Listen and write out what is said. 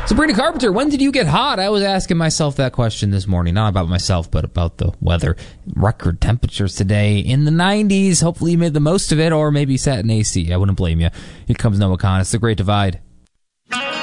Sabrina Carpenter, when did you get hot? I was asking myself that question this morning. Not about myself, but about the weather. Record temperatures today in the 90s. Hopefully you made the most of it, or maybe sat in AC. I wouldn't blame you. Here comes Noah Khan. It's The Great Divide.